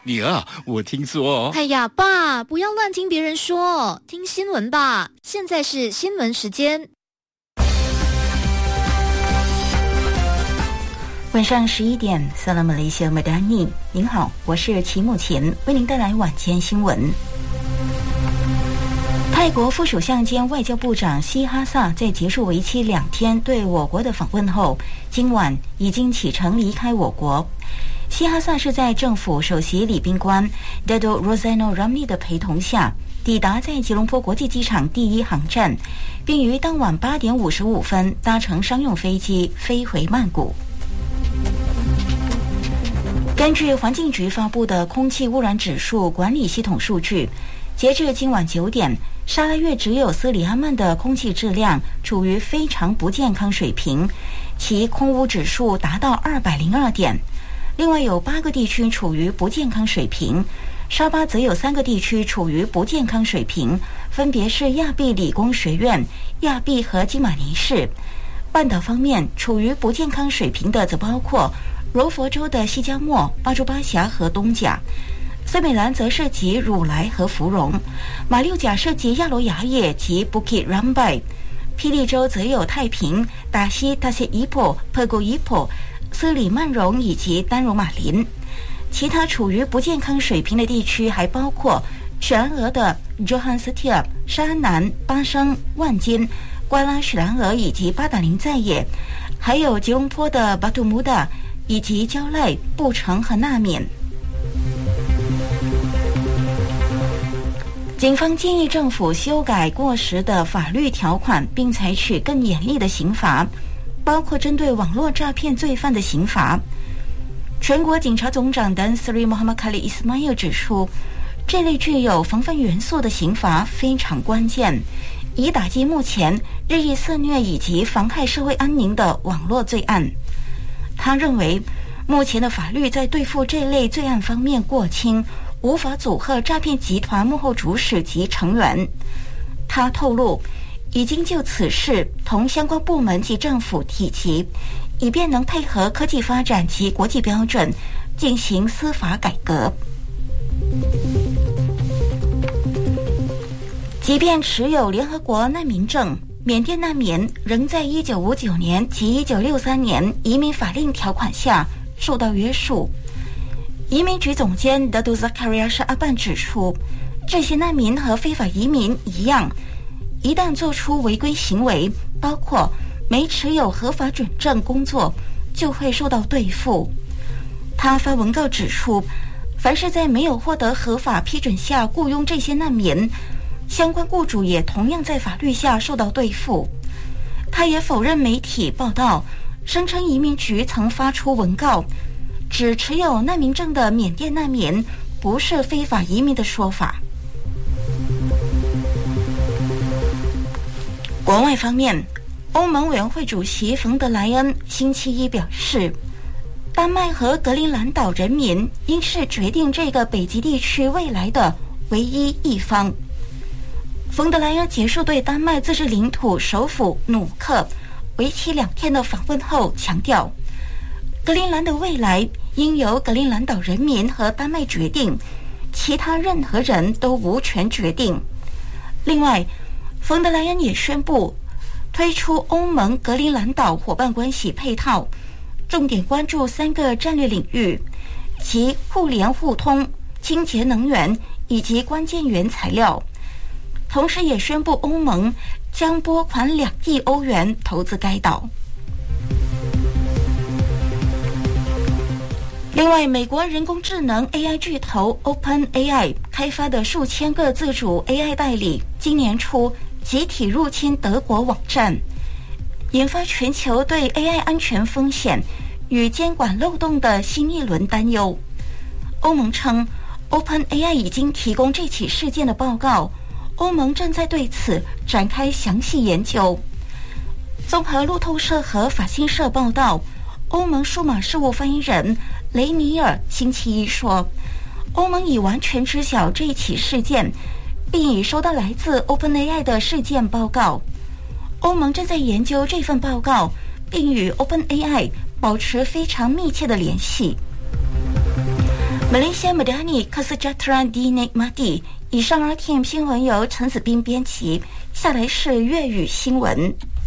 女儿，我听说…… 哎呀，爸，不要乱听别人说，听新闻吧。现在是新闻时间。 晚上11点，萨拉马来西亚马达尼，您好，我是齐木琴，为您带来晚间新闻。泰国副首相兼外交部长希哈萨在结束为期2天对我国的访问后，今晚已经启程离开我国。希哈萨是在政府首席礼宾官 Dato Rosano Ramli 的陪同下，抵达在吉隆坡国际机场第1航站，并于当晚8点55分搭乘商用飞机飞回曼谷。根据环境局发布的空气污染指数管理系统数据，截至今晚9点，沙拉越只有斯里阿曼的空气质量处于非常不健康水平，其空污指数达到202点。另外有8个地区处于不健康水平，沙巴则有3个地区处于不健康水平，分别是亚庇理工学院、亚庇和金马尼市。半岛方面，处于不健康水平的则包括柔佛州的西加莫、巴珠巴峡和东甲。斯美兰则涉及汝来和芙蓉，马六甲涉及亚罗雅野及 Bukit Rambai， 霹雳州则有太平、达西、达西伊坡、珀古伊坡、斯里曼荣以及丹绒马林。其他处于不健康水平的地区还包括雪兰莪的 Johannstiep、沙南、巴生、万金、瓜拉雪兰莪以及巴达林在野，还有吉隆坡的巴图穆达以及蕉赖、布城和纳缅。警方建议政府修改过时的法律条款，并采取更严厉的刑罚，包括针对网络诈骗罪犯的刑罚。全国警察总长 Dan Sri Muhammad Khalid Ismail 指出，这类具有防范元素的刑罚非常关键，以打击目前日益肆虐以及妨害社会安宁的网络罪案。他认为，目前的法律在对付这类罪案方面过轻，无法阻吓诈骗集团幕后主使及成员。他透露，已经就此事同相关部门及政府提及，以便能配合科技发展及国际标准进行司法改革。即便持有联合国难民证，缅甸难民仍在1959年及1963年移民法令条款下受到约束。移民局总监德杜扎卡瑞亚什阿班指出，这些难民和非法移民一样，一旦做出违规行为，包括没持有合法准证工作，就会受到对付。他发文告指出，凡是在没有获得合法批准下雇佣这些难民，相关雇主也同样在法律下受到对付。他也否认媒体报道声称移民局曾发出文告，指持有难民证的缅甸难民不是非法移民的说法。国外方面，欧盟委员会主席冯德莱恩星期一表示，丹麦和格陵兰岛人民应是决定这个北极地区未来的唯一一方。冯德莱恩结束对丹麦自治领土首府努克为期2天的访问后强调，格陵兰的未来应由格陵兰岛人民和丹麦决定，其他任何人都无权决定。另外，冯德莱恩也宣布推出欧盟格陵兰岛伙伴关系配套，重点关注3个战略领域，即互联互通、清洁能源以及关键原材料。同时也宣布欧盟将拨款2亿欧元投资该岛。另外，美国人工智能 AI 巨头 OpenAI 开发的数千个自主 AI 代理，今年初集体入侵德国网站，引发全球对 AI 安全风险与监管漏洞的新一轮担忧。欧盟称 OpenAI 已经提供这起事件的报告，欧盟正在对此展开详细研究。综合路透社和法新社报道，欧盟数码事务发言人雷米尔星期一说，欧盟已完全知晓这起事件，并已收到来自 OpenAI 的事件报告。欧盟正在研究这份报告，并与 OpenAI 保持非常密切的联系。 马来西亚 Madani Kesejahteraan dinikmati。以上 RTM 新闻由陈子斌编辑，下来是粤语新闻。